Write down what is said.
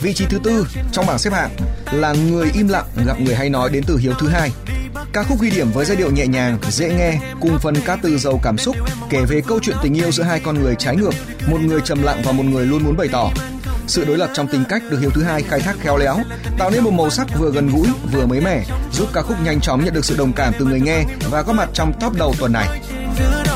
Vị trí thứ tư trong bảng xếp hạng là Người im lặng gặp người hay nói đến từ Hiếu thứ hai. Ca khúc ghi điểm với giai điệu nhẹ nhàng, dễ nghe cùng phần ca từ giàu cảm xúc kể về câu chuyện tình yêu giữa hai con người trái ngược, một người trầm lặng và một người luôn muốn bày tỏ. Sự đối lập trong tính cách được Hiếu thứ hai khai thác khéo léo, tạo nên một màu sắc vừa gần gũi vừa mới mẻ, giúp ca khúc nhanh chóng nhận được sự đồng cảm từ người nghe và góp mặt trong top đầu tuần này.